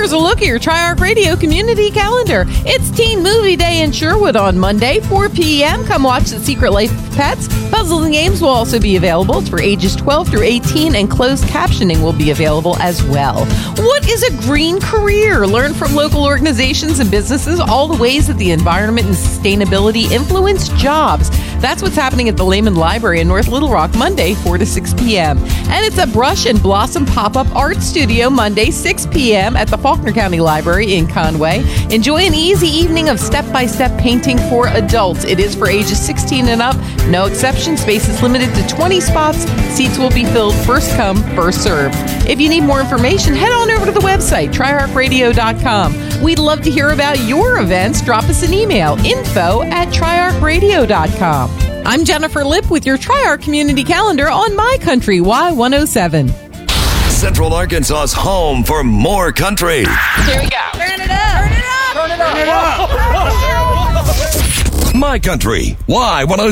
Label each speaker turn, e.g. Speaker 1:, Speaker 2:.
Speaker 1: Here's a look at your Tri-Arc Radio community calendar. It's Teen Movie Day in Sherwood on Monday, 4 p.m. Come watch The Secret Life of Pets. Puzzles and games will also be available. It's for ages 12 through 18, and closed captioning will be available as well. What is a green career? Learn from local organizations and businesses all the ways that the environment and sustainability influence jobs. That's what's happening at the Lehman Library in North Little Rock, Monday, 4 to 6 p.m. And it's a Brush and Blossom pop-up art studio, Monday, 6 p.m. at the Faulkner County Library in Conway. Enjoy an easy evening of step-by-step painting for adults. It is for ages 16 and up. No exception. Space is limited to 20 spots. Seats will be filled first come, first served. If you need more information, head on over to the website, triarcradio.com. We'd love to hear about your events. Drop us an email, info@triarcradio.com. I'm Jennifer Lipp with your Tri-Arc Community Calendar on My Country Y107.
Speaker 2: Central Arkansas's home for more country.
Speaker 3: Here we go.
Speaker 4: Turn it up. Turn it up.
Speaker 3: Turn it up.
Speaker 2: My Country Y107.